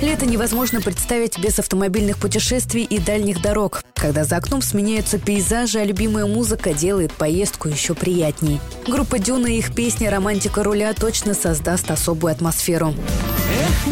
Лето невозможно представить без автомобильных путешествий и дальних дорог. Когда за окном сменяются пейзажи, а любимая музыка делает поездку еще приятней. Группа «Дюна» и их песня «Романтика руля» точно создаст особую атмосферу.